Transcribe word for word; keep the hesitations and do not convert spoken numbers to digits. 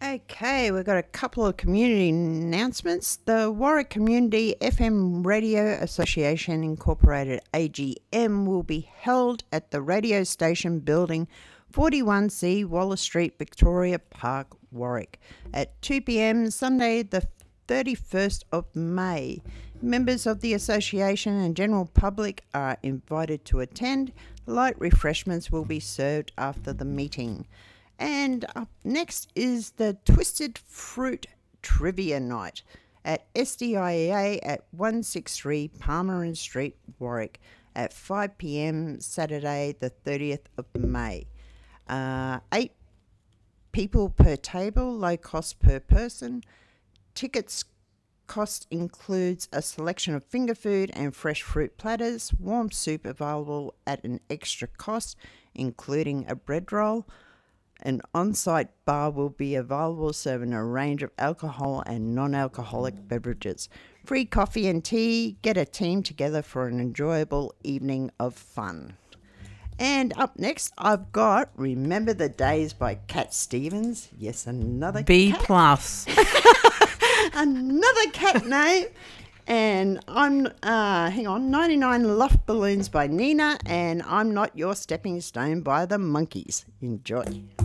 Okay, we've got a couple of community announcements. The Warwick Community F M Radio Association Incorporated A G M will be held at the radio station building forty-one C Wallace Street, Victoria Park, Warwick at two p.m. Sunday the thirty-first of May. Members of the association and general public are invited to attend. Light refreshments will be served after the meeting. And up next is the Twisted Fruit Trivia Night at S D I E A at one sixty-three Palmerin Street, Warwick at five p.m. Saturday the thirtieth of May. Uh, eight people per table, low cost per person. Tickets cost includes a selection of finger food and fresh fruit platters, warm soup available at an extra cost, including a bread roll. An on-site bar will be available serving a range of alcohol and non-alcoholic beverages. Free coffee and tea. Get a team together for an enjoyable evening of fun. And up next, I've got Remember the Days by Cat Stevens. Yes, another B cat. plus. Another cat name. And I'm, uh, hang on, ninety-nine Loft Balloons by Nina, and I'm Not Your Stepping Stone by the Monkees. Enjoy.